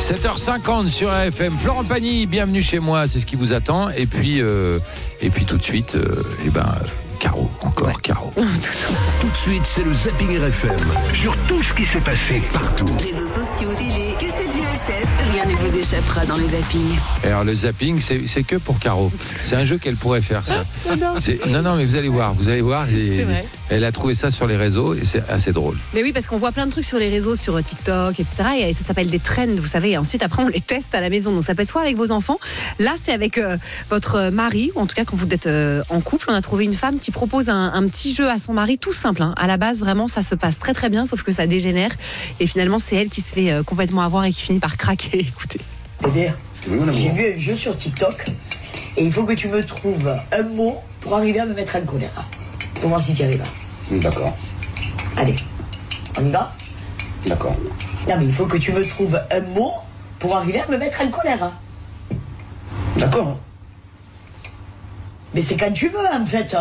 7h50 sur AFM. Florent Pagny, bienvenue chez moi, c'est ce qui vous attend. Et puis tout de suite, Caro, encore ouais. Caro. Tout de suite, c'est le Zapping RFM. Sur tout ce qui s'est passé partout. Réseaux sociaux, télé, cassettes VHS, rien ne vous échappera dans les zappings. Alors le zapping, c'est que pour Caro. C'est un jeu qu'elle pourrait faire, ça. Non, mais vous allez voir. C'est vrai. Elle a trouvé ça sur les réseaux et c'est assez drôle. Mais oui, parce qu'on voit plein de trucs sur les réseaux, sur TikTok, etc. Et ça s'appelle des trends, vous savez. Et ensuite, après, on les teste à la maison. Donc ça peut être soit avec vos enfants. Là, c'est avec votre mari, ou en tout cas quand vous êtes en couple. On a trouvé une femme qui propose un petit jeu à son mari, tout simple. Hein. À la base, vraiment, ça se passe très très bien, sauf que ça dégénère. Et finalement, c'est elle qui se fait complètement avoir et qui finit par craquer. Écoutez. Bébé, j'ai vu un jeu sur TikTok et il faut que tu me trouves un mot pour arriver à me mettre en colère. Pour voir si tu y arrives. D'accord. Allez, on y va? D'accord. Non mais il faut que tu me trouves un mot pour arriver à me mettre en colère. D'accord. Mais c'est quand tu veux en fait.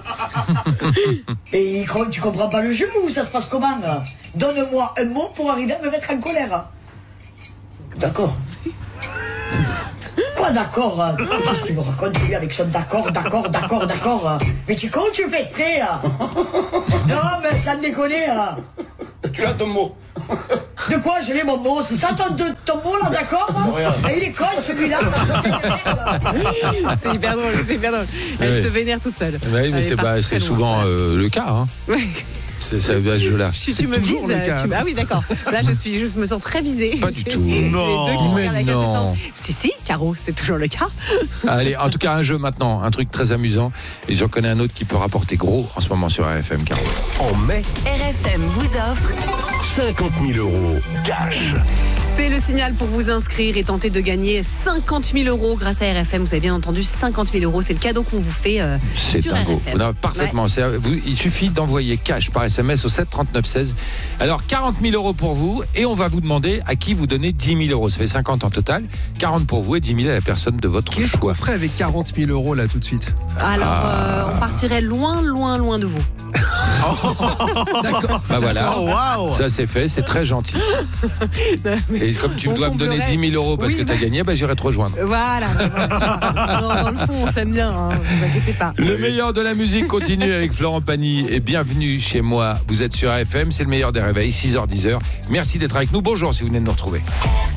Et tu comprends pas le jeu ou ça se passe comment? Donne-moi un mot pour arriver à me mettre en colère. D'accord. Quoi d'accord? Qu'est-ce qu'il me raconte lui avec son d'accord? Mais tu comptes, tu fais exprès? Non mais ça me déconne. Tu as ton mot. De quoi je l'ai mon mot? C'est ça ton mot là, d'accord? Et il est con celui-là. C'est hyper drôle. Elle se vénère toute seule. Oui, mais c'est souvent le cas. Hein. Ouais. C'est à ce jeu-là. Tu me vises. Ah oui, d'accord. Là, je me sens très visée. Pas du tout. Non. Les deux qui me regardent avec non. Si, Caro, c'est toujours le cas. Allez, en tout cas, un jeu maintenant, un truc très amusant. Et j'en connais un autre qui peut rapporter gros en ce moment sur RFM, Caro. En mai, RFM vous offre 50 000 € cash. C'est le signal pour vous inscrire et tenter de gagner 50 000 € grâce à RFM. Vous avez bien entendu, 50 000 €. C'est le cadeau qu'on vous fait c'est sur dingo. RFM. Non, parfaitement. Ouais. Il suffit d'envoyer cash par SMS au 7 39 16. Alors, 40 000 € pour vous et on va vous demander à qui vous donnez 10 000 €. Ça fait 50 en total. 40 pour vous et 10 000 à la personne de votre choix. Qu'est-ce qu'on ferait avec 40 000 € là tout de suite? Alors, on partirait loin de vous. D'accord. Bah voilà. Oh, wow. Ça c'est fait, c'est très gentil. Et comme tu dois me donner 10 000 € parce que tu as gagné, j'irai te rejoindre. Voilà. Dans le fond, on s'aime bien, hein, ne vous inquiétez pas. Le meilleur de la musique continue avec Florent Pagny et bienvenue chez moi. Vous êtes sur AFM, c'est le meilleur des réveils, 6h-10h. Merci d'être avec nous. Bonjour si vous venez de nous retrouver.